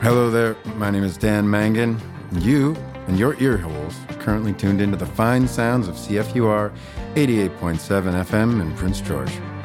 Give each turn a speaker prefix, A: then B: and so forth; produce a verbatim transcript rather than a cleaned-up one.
A: Hello there, my name is Dan Mangan. You and your ear holes are currently tuned into the fine sounds of C F U R eighty-eight point seven F M in Prince George.